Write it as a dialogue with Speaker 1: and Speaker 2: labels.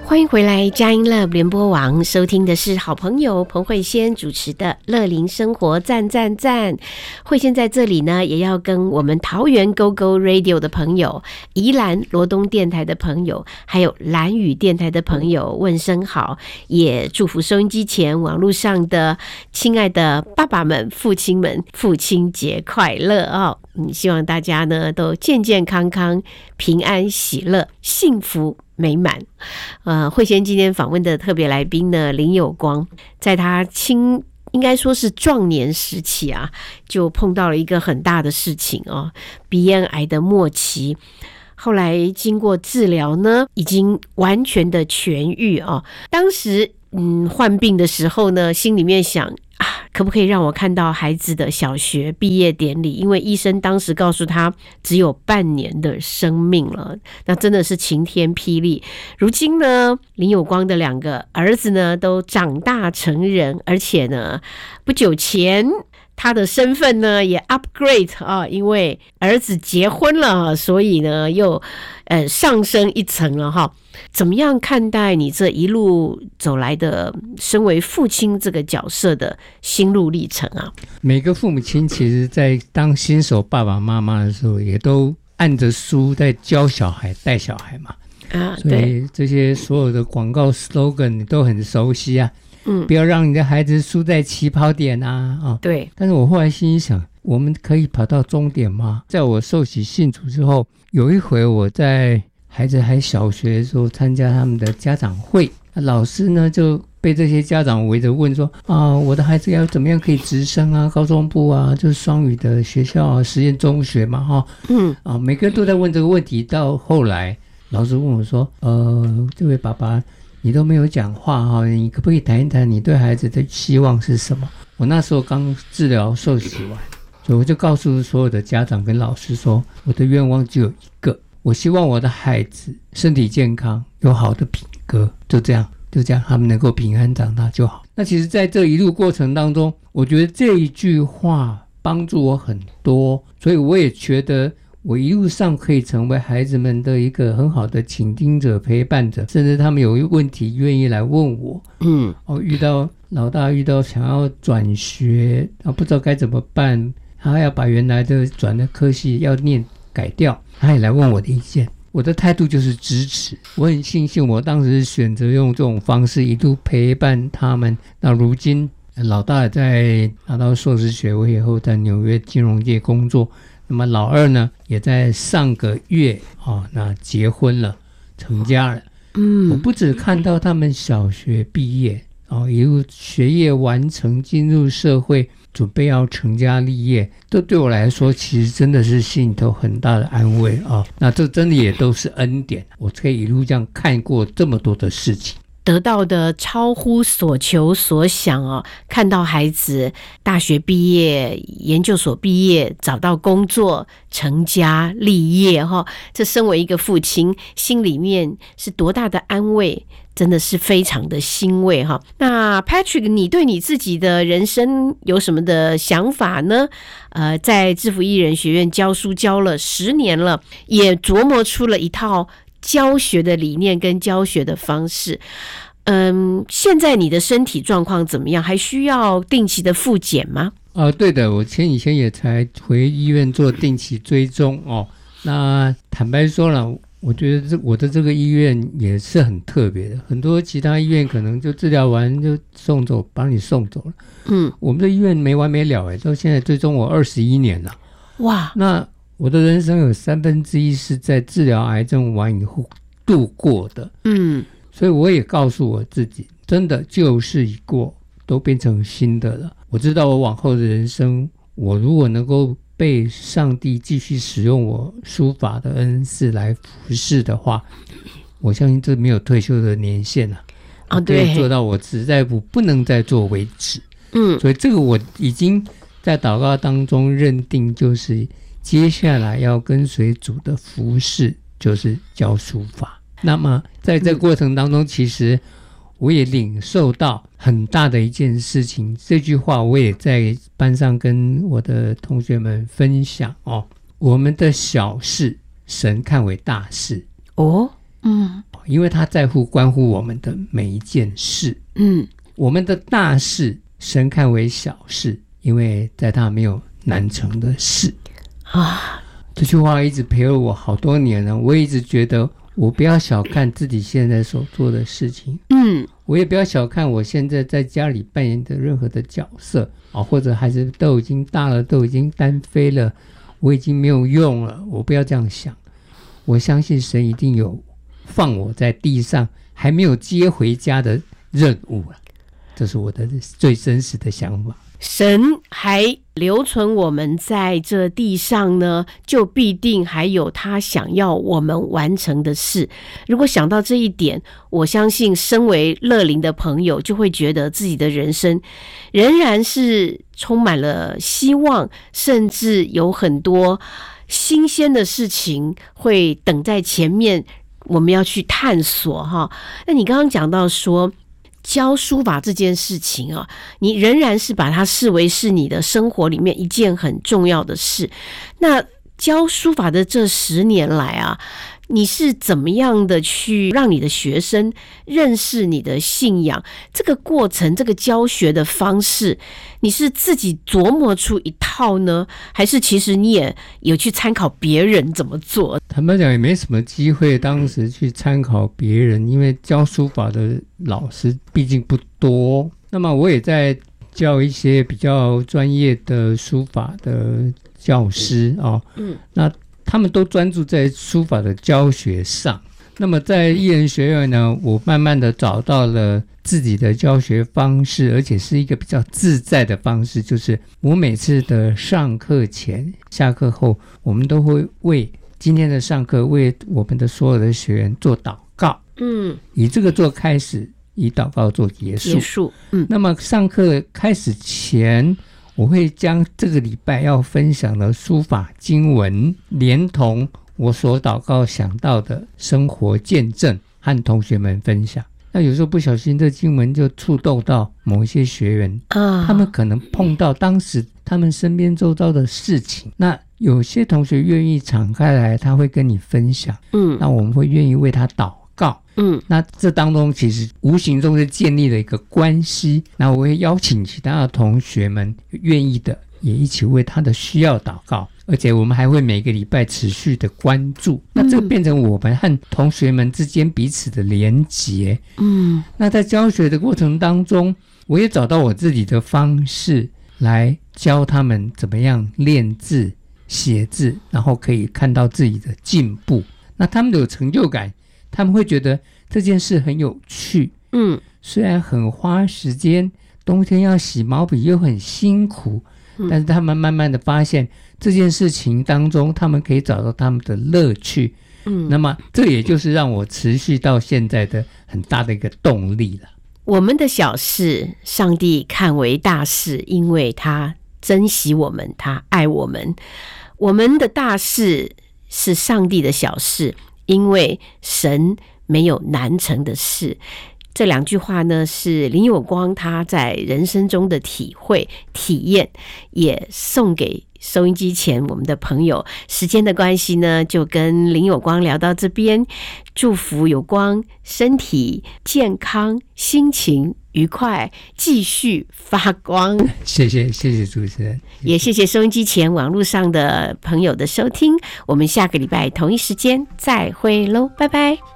Speaker 1: 欢迎回来，佳音乐联播网，收听的是好朋友彭慧仙主持的乐龄生活赞赞赞。慧仙在这里呢，也要跟我们桃园 GoGo Radio 的朋友、宜兰罗东电台的朋友，还有兰屿电台的朋友问声好，也祝福收音机前网络上的亲爱的爸爸们、父亲们，父亲节快乐哦！希望大家呢都健健康康、平安喜乐、幸福美满。慧仙今天访问的特别来宾呢，林有光，在他应该说是壮年时期啊，就碰到了一个很大的事情哦，鼻咽癌的末期。后来经过治疗呢，已经完全的痊愈哦。当时患病的时候呢，心里面想可不可以让我看到孩子的小学毕业典礼？因为医生当时告诉他只有半年的生命了，那真的是晴天霹雳。如今呢，林有光的2个儿子呢都长大成人，而且呢，不久前他的身份呢也 upgrade 啊，因为儿子结婚了，所以呢又上升一层了哈。怎么样看待你这一路走来的身为父亲这个角色的心路历程啊？
Speaker 2: 每个父母亲其实在当新手爸爸妈妈的时候，也都按着书在教小孩、带小孩嘛。所以这些所有的广告 slogan 你都很熟悉啊。不要让你的孩子输在起跑点啊。对。但是我后来心里想，我们可以跑到终点吗？在我受洗信主之后，有一回我在孩子还小学的时候参加他们的家长会，老师呢就被这些家长围着问说我的孩子要怎么样可以直升啊，高中部啊，就是双语的学校啊，实验中学嘛每个人都在问这个问题。到后来老师问我说这位爸爸你都没有讲话你可不可以谈一谈你对孩子的希望是什么？我那时候刚治疗受洗完，所以我就告诉所有的家长跟老师说，我的愿望只有一个，我希望我的孩子身体健康，有好的品格，就这样他们能够平安长大就好。那其实在这一路过程当中，我觉得这一句话帮助我很多，所以我也觉得我一路上可以成为孩子们的一个很好的倾听者、陪伴者，甚至他们有问题愿意来问我。遇到老大遇到想要转学不知道该怎么办，他要把原来的转的科系要念改掉，他也来问我的意见。我的态度就是支持，我很庆幸我当时选择用这种方式一路陪伴他们。那如今老大在拿到硕士学位以后，在纽约金融界工作，那么老二呢也在上个月那结婚了，成家了。我不只看到他们小学毕业一路学业完成，进入社会，准备要成家立业，这对我来说其实真的是心里头很大的安慰那这真的也都是恩典，我可以一路这样看过这么多的事情，
Speaker 1: 得到的超乎所求所想看到孩子大学毕业、研究所毕业，找到工作，成家立业这身为一个父亲，心里面是多大的安慰，真的是非常的欣慰那 Patrick， 你对你自己的人生有什么的想法呢？在智福艺人学院教书教了10年了，也琢磨出了一套教学的理念跟教学的方式。现在你的身体状况怎么样？还需要定期的复检吗？
Speaker 2: 对的，我以前也才回医院做定期追踪那坦白说了，我觉得我的这个医院也是很特别的，很多其他医院可能就治疗完就把你送走了。我们的医院没完没了到现在追踪我21年了。哇！那我的人生有1/3是在治疗癌症完以后度过的。所以我也告诉我自己，真的旧事已过，都变成新的了。我知道我往后的人生，我如果能够被上帝继续使用我书法的恩赐来服侍的话，我相信这没有退休的年限了。对，做到我实在不能再做为止。所以这个我已经在祷告当中认定，就是接下来要跟随主的服侍，就是教书法。那么在这个过程当中，其实我也领受到很大的一件事情，这句话我也在班上跟我的同学们分享我们的小事神看为大事因为他在乎关乎我们的每一件事。我们的大事神看为小事，因为在他没有难成的事啊。这句话一直陪了我好多年了，我一直觉得我不要小看自己现在所做的事情，我也不要小看我现在在家里扮演的任何的角色或者孩子都已经大了，都已经单飞了，我已经没有用了，我不要这样想。我相信神一定有放我在地上还没有接回家的任务了，这是我的最真实的想法。
Speaker 1: 神还留存我们在这地上呢，就必定还有他想要我们完成的事。如果想到这一点，我相信身为乐龄的朋友就会觉得自己的人生仍然是充满了希望，甚至有很多新鲜的事情会等在前面，我们要去探索哈。那你刚刚讲到说教书法这件事情啊，你仍然是把它视为是你的生活里面一件很重要的事。那教书法的这10年来啊，你是怎么样的去让你的学生认识你的信仰？这个过程，这个教学的方式，你是自己琢磨出一套呢，还是其实你也有去参考别人怎么做？
Speaker 2: 坦白讲，也没什么机会当时去参考别人，因为教书法的老师毕竟不多。那么我也在教一些比较专业的书法的教师那他们都专注在书法的教学上。那么在艺人学院呢，我慢慢的找到了自己的教学方式，而且是一个比较自在的方式，就是我每次的上课前、下课后，我们都会为今天的上课，为我们的所有的学员做祷告，以这个做开始，以祷告做结束。那么上课开始前，我会将这个礼拜要分享的书法经文，连同我所祷告想到的生活见证和同学们分享。那有时候不小心这经文就触动到某一些学员他们可能碰到当时他们身边周遭的事情，那有些同学愿意敞开来，他会跟你分享，那我们会愿意为他祷告，那这当中其实无形中是建立了一个关系。那我会邀请其他的同学们愿意的也一起为他的需要祷告，而且我们还会每个礼拜持续的关注，那这个变成我们和同学们之间彼此的连结。那在教学的过程当中，我也找到我自己的方式来教他们怎么样练字写字，然后可以看到自己的进步，那他们有成就感，他们会觉得这件事很有趣。虽然很花时间，冬天要洗毛笔又很辛苦，但是他们慢慢的发现这件事情当中他们可以找到他们的乐趣。那么这也就是让我持续到现在的很大的一个动力了。
Speaker 1: 我们的小事上帝看为大事，因为他珍惜我们，他爱我们。我们的大事是上帝的小事，因为神没有难成的事。这2句话呢，是林有光他在人生中的体会体验，也送给收音机前我们的朋友。时间的关系呢，就跟林有光聊到这边，祝福有光身体健康，心情愉快，继续发光。
Speaker 2: 谢谢主持人，
Speaker 1: 也谢谢收音机前网络上的朋友的收听。我们下个礼拜同一时间再会喽，拜拜。